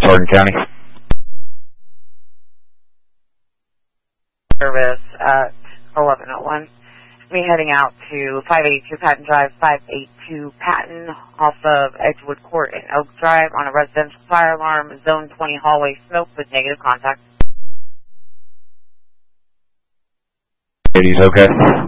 Hardin County. Service at 1101. Be heading out to 582 Patton Drive, 582 Patton, off of Edgewood Court and Oak Drive on a residential fire alarm, zone 20 hallway smoke with negative contact. Ladies, okay?